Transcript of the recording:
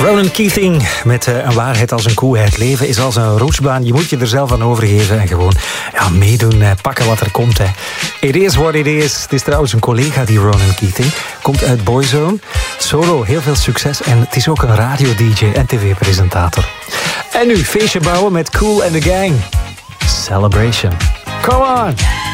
Ronan Keating met een waarheid als een koe. Het leven is als een roetsbaan. Je moet je er zelf aan overgeven en gewoon meedoen, pakken wat er komt. Hè. It is what it is. Het is trouwens een collega, die Ronan Keating. Komt uit Boyzone. Solo, heel veel succes. En het is ook een radio-dj en tv-presentator. En nu feestje bouwen met Kool and the Gang. Celebration. Come on!